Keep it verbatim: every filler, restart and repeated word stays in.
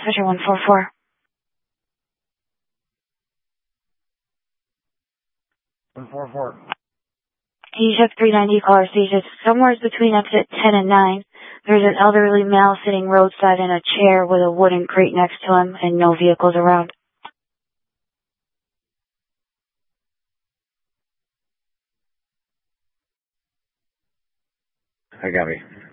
Fisher one four four. one four four. E J three ninety caller seizures. Somewhere between exit ten and nine, there's an elderly male sitting roadside in a chair with a wooden crate next to him and no vehicles around. I got me.